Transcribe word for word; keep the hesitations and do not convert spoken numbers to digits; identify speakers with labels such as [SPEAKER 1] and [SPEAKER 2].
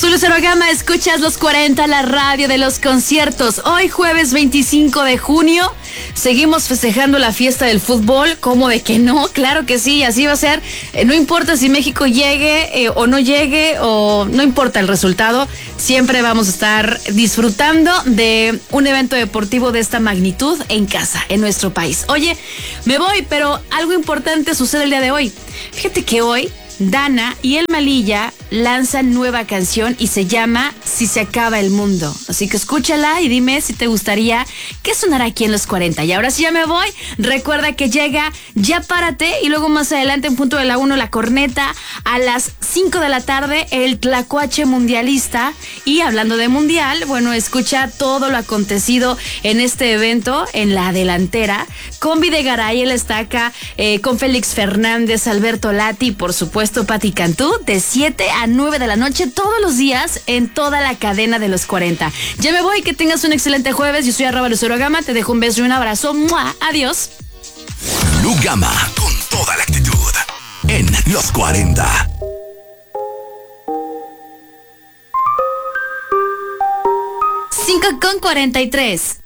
[SPEAKER 1] Soy Lucero Gama, escuchas Los cuarenta, la radio de los conciertos. Hoy jueves veinticinco de junio, seguimos festejando la fiesta del fútbol. ¿Cómo de que no? Claro que sí, así va a ser. Eh, no importa si México llegue eh, o no llegue, o no importa el resultado, siempre vamos a estar disfrutando de un evento deportivo de esta magnitud en casa, en nuestro país. Oye, me voy, pero algo importante sucede el día de hoy. Fíjate que hoy Dana y El Malilla lanzan nueva canción y se llama Si se acaba el mundo. Así que escúchala y dime si te gustaría que sonara aquí en Los cuarenta. Y ahora sí ya me voy. Recuerda que llega Ya Párate y luego más adelante en punto de la una La Corneta. A las cinco de la tarde el Tlacuache Mundialista. Y hablando de mundial, bueno, escucha todo lo acontecido en este evento en La Delantera con Videgaray, el Estaca, eh, con Félix Fernández, Alberto Lati y por supuesto Pati Cantú, de siete a nueve de la noche todos los días en toda la cadena de Los cuarenta. Ya me voy, que tengas un excelente jueves. Yo soy arroba Lucero Gama, te dejo un beso y un abrazo. ¡Mua! Adiós.
[SPEAKER 2] Lu Gama, con toda la actitud en Los cuarenta.
[SPEAKER 1] cinco con cuarenta y tres.